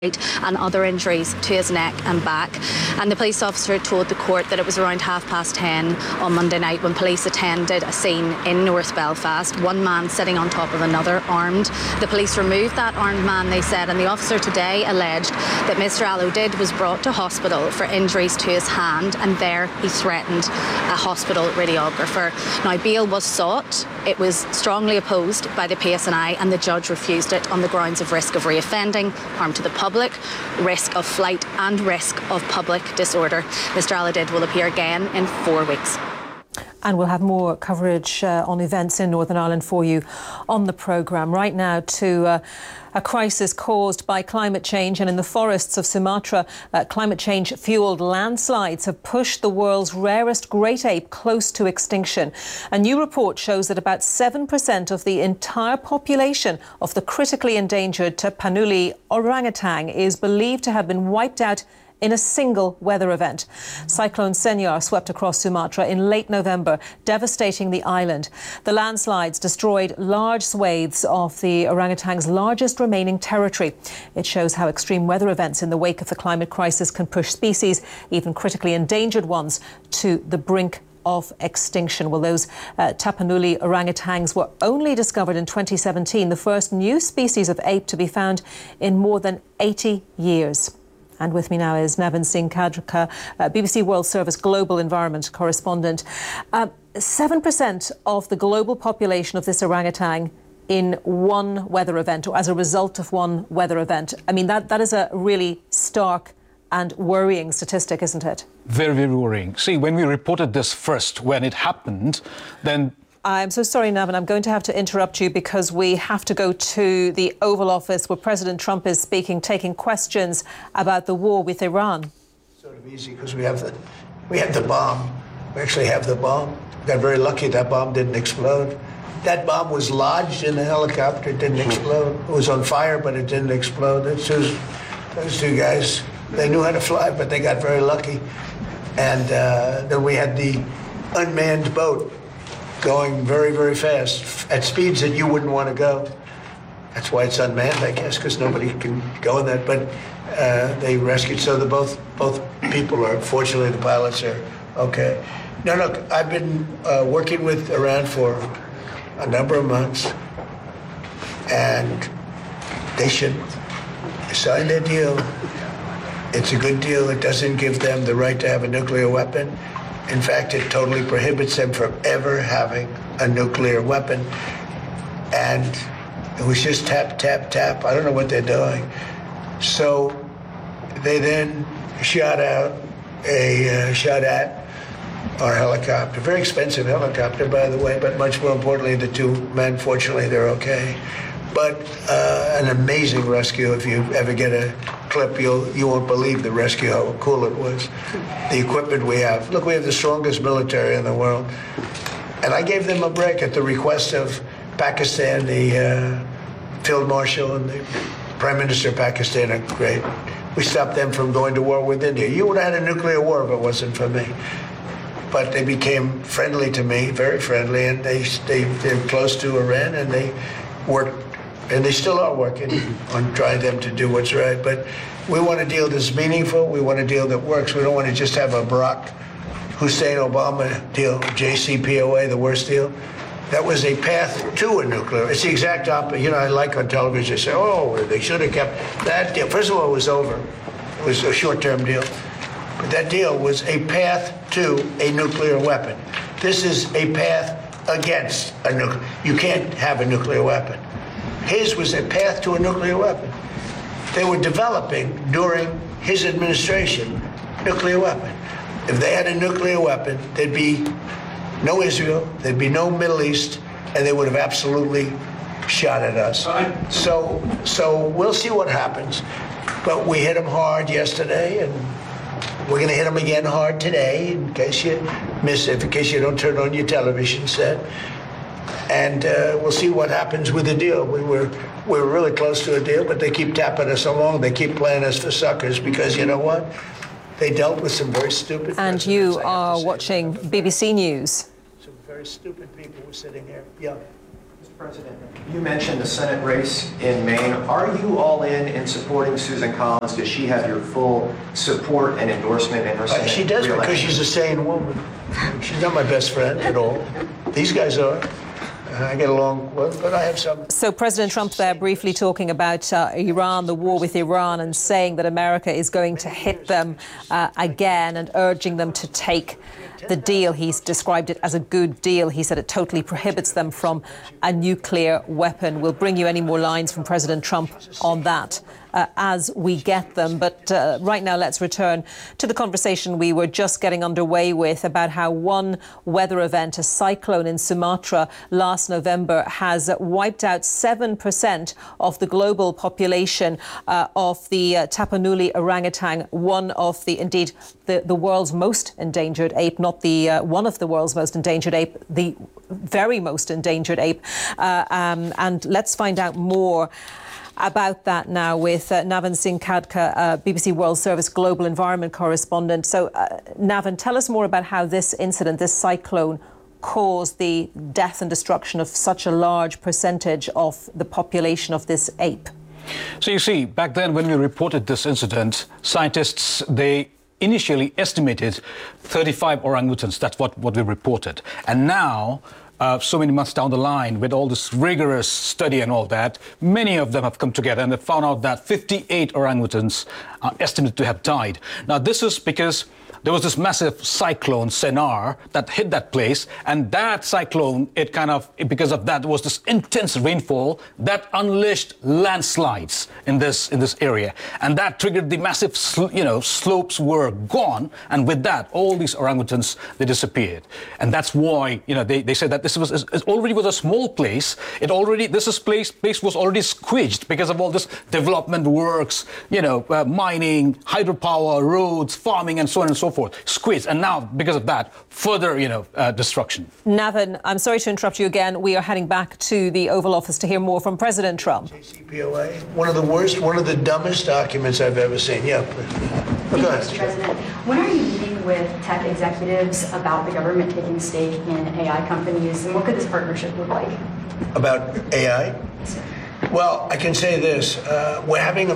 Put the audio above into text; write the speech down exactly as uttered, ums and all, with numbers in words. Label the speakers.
Speaker 1: and other injuries to his neck and back. And the police officer told the court that it was around half past ten on Monday night when police attended a scene in North Belfast, one man sitting on top of another armed. The police removed that armed man, they said, and the officer today alleged that Mr Allodid was brought to hospital for injuries to his hand, and there he threatened a hospital radiographer. Now, bail was sought. It was strongly opposed by the P S N I, and the judge refused it on the grounds of risk of reoffending, harm to the public, risk of flight and risk of public disorder. Mr Allodid will appear again in four weeks.
Speaker 2: And we'll have more coverage uh, on events in Northern Ireland for you on the programme. Right now to uh, a crisis caused by climate change, and in the forests of Sumatra, uh, climate change fuelled landslides have pushed the world's rarest great ape close to extinction. A new report shows that about seven percent of the entire population of the critically endangered Tapanuli orangutan is believed to have been wiped out in a single weather event. Cyclone Senyar swept across Sumatra in late November, devastating the island. The landslides destroyed large swathes of the orangutan's largest remaining territory. It shows how extreme weather events in the wake of the climate crisis can push species, even critically endangered ones, to the brink of extinction. Well, those uh, Tapanuli orangutans were only discovered in twenty seventeen, the first new species of ape to be found in more than eighty years. And with me now is Nevin Singh Kadrika, uh, B B C World Service Global Environment Correspondent. Uh, seven percent of the global population of this orangutan in one weather event, or as a result of one weather event. I mean, that, that is a really stark and worrying statistic, isn't it? Very, very worrying. See, when we reported this first, when it happened, then I'm so sorry, Nevin. I'm going to have to interrupt you because we have to go to the Oval Office where President Trump is speaking, taking questions about the war with Iran.
Speaker 3: Sort of easy because we have the we have the bomb. We actually have the bomb. We got very lucky that bomb didn't explode. That bomb was lodged in the helicopter. It didn't explode. It was on fire, but it didn't explode. Those two, those two guys, they knew how to fly, but they got very lucky. And uh, then we had the unmanned boat going very, very fast at speeds that you wouldn't want to go. That's why it's unmanned, I guess, because nobody can go in that. But uh, they rescued, so the both both people are, fortunately, the pilots are okay. Now, look, I've been uh, working with Iran for a number of months, and they should sign their deal. It's a good deal. It doesn't give them the right to have a nuclear weapon. In fact, it totally prohibits them from ever having a nuclear weapon. And it was just tap, tap, tap. I don't know what they're doing. So they then shot out a, uh, shot at our helicopter. Very expensive helicopter, by the way, but much more importantly, the two men, fortunately, they're okay. But uh, an amazing rescue. If you ever get a clip, you'll, you won't believe the rescue, how cool it was. The equipment we have. Look, we have the strongest military in the world. And I gave them a break at the request of Pakistan. The uh, Field Marshal and the Prime Minister of Pakistan are great. We stopped them from going to war with India. You would have had a nuclear war if it wasn't for me. But they became friendly to me, very friendly, and they, they, they're close to Iran, and they worked. And they still are working on trying them to do what's right. But we want a deal that's meaningful. We want a deal that works. We don't want to just have a Barack Hussein Obama deal, J C P O A, the worst deal. That was a path to a nuclear. It's the exact opposite. You know, I like on television, they say, oh, they should have kept that deal. First of all, it was over. It was a short-term deal. But that deal was a path to a nuclear weapon. This is a path against a nuclear. You can't have a nuclear weapon. His was a path to a nuclear weapon. They were developing, during his administration, nuclear weapon. If they had a nuclear weapon, there'd be no Israel, there'd be no Middle East, and they would have absolutely shot at us. So, so we'll see what happens. But we hit them hard yesterday, and we're going to hit them again hard today, in case you miss it, in case you don't turn on your television set. And uh, we'll see what happens with the deal. We were we were really close to a deal, but they keep tapping us along. They keep playing us for suckers because, you know what? They dealt with some very stupid
Speaker 2: And you are watching B B C News.
Speaker 3: Some very stupid people were sitting here. Yeah.
Speaker 4: President, you mentioned the Senate race in Maine. Are you all in in supporting Susan Collins? Does she have your full support and endorsement in her Senate
Speaker 3: Uh, she does
Speaker 4: re-election?
Speaker 3: because she's a sane woman. She's not my best friend at all. These guys are. I get along well, but I have some.
Speaker 2: So President Trump there briefly talking about uh, Iran, the war with Iran, and saying that America is going to hit them uh, again and urging them to take the deal. He's described it as a good deal. He said it totally prohibits them from a nuclear weapon. We'll bring you any more lines from President Trump on that uh, as we get them. But uh, right now, let's return to the conversation we were just getting underway with about how one weather event, a cyclone in Sumatra last November, has wiped out seven percent of the global population uh, of the uh, Tapanuli orangutan, one of the, indeed, the, the world's most endangered ape, not the uh, one of the world's most endangered ape, the very most endangered ape. Uh, um, and let's find out more about that now with uh, Navan Singh Khadka, uh, B B C World Service Global Environment Correspondent. So, uh, Navan, tell us more about how this incident, this cyclone, caused the death and destruction of such a large percentage of the population of this ape.
Speaker 5: So you see, back then when we reported this incident, scientists, they initially estimated thirty-five orangutans. That's what, what we reported. And now, uh, so many months down the line, with all this rigorous study and all that, many of them have come together and they found out that fifty-eight orangutans are estimated to have died. Now, this is because there was this massive cyclone, Senar, that hit that place, and that cyclone, it kind of, because of that, was this intense rainfall that unleashed landslides in this in this area, and that triggered the massive, you know, slopes were gone, and with that, all these orangutans, they disappeared, and that's why, you know, they, they said that this was it already was a small place. It already this is place place was already squidged because of all this development works, you know, uh, mining, hydropower, roads, farming, and so on and so forth, squeezed, and now because of that, further, you know, uh, destruction.
Speaker 2: Navan, I'm sorry to interrupt you again. We are heading back to the Oval Office to hear more from President Trump.
Speaker 3: J C P O A, one of the worst, one of the dumbest documents I've ever seen. Yeah,
Speaker 6: Thank you, Mister President. When are you meeting with tech executives about the government taking stake in A I companies, and what could this partnership look like?
Speaker 3: About A I? Well, I can say this: uh, we're having a